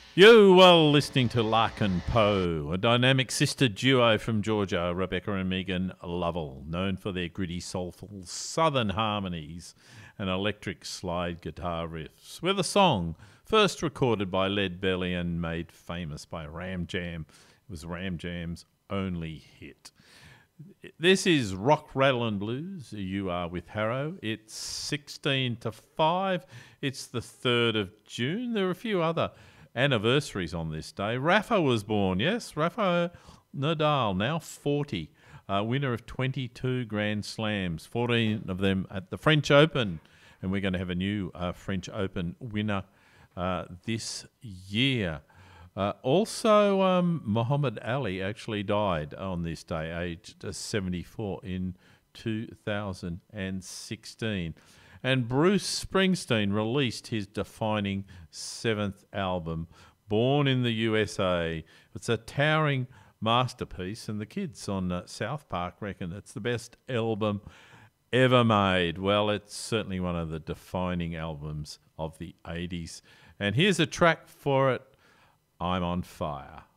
You were listening to Larkin Poe, a dynamic sister duo from Georgia, Rebecca and Megan Lovell, known for their gritty, soulful southern harmonies and electric slide guitar riffs, with a song first recorded by Lead Belly and made famous by Ram Jam. It was Ram Jam's only hit. This is Rock, Rattle and Blues. You are with Harrow. It's 16 to 5. It's the 3rd of June. There are a few other anniversaries on this day. Rafa was born, yes. Rafa Nadal, now 40. Winner of 22 Grand Slams, 14 of them at the French Open. And we're going to have a new French Open winner this year. Also, Muhammad Ali actually died on this day, aged 74 in 2016. And Bruce Springsteen released his defining 7th album, Born in the USA. It's a towering masterpiece, and the kids on South Park reckon it's the best album ever made. Well, it's certainly one of the defining albums of the 80s. And here's a track for it, I'm on Fire.